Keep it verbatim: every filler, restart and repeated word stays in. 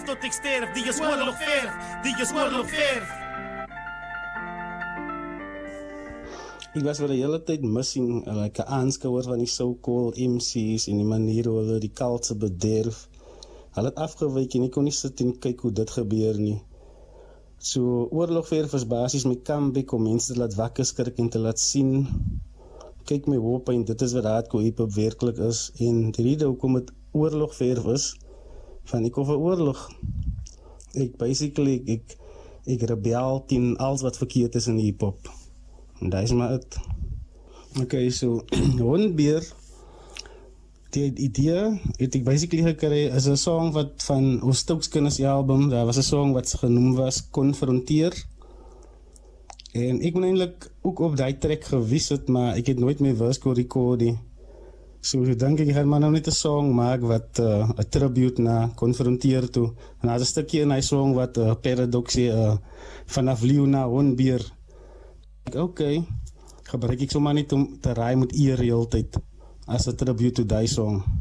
tot ik sterf. Die is oorlogverf, die is oorlogverf. Ik was voor de hele tijd missing, like, 'n aanskouer van die so-called M C's en die manier hoe hulle die culture bederf. Hulle het afgewyk en ek kon nie sit en kyk hoe dit gebeur nie. So, oorlogverf is basies my comeback om mense te laat wakker skrik en te laat sien. Kyk my hoop en dit is wat hardcore hip-hop werklik is. En die rede hoekom het oorlogverf is, van ek hoef 'n oorlog. Ek basically, ek, ek rebel teen alles wat verkeerd is in die hip-hop. En dat is maar het. Oké, okay, so, Hondbeer, die idee het ek basically gekry, is een song wat van ons Stoukskinders album, daar was een song wat genoemd was, Confronteer. En ek ben eindelijk ook op die track gewis het, maar ek het nooit meer verse kon recorden. So, so denk ik, ik ga maar nou net een song maken wat een uh, tribute naar Confronteer toe. En daar is een stukje in die song wat uh, paradoxie uh, vanaf Leeuw naar Hondbeer. Oké, okay, gebruik ik zomaar niet om te rijden met eer de hele tijd als een tribute to die song.